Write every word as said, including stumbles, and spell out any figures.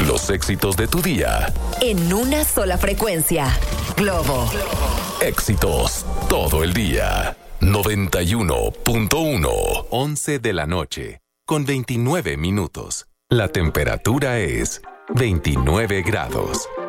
Los éxitos de tu día. En una sola frecuencia. Globo. Éxitos todo el día. noventa y uno punto uno. once de la noche, con veintinueve minutos. La temperatura es veintinueve grados.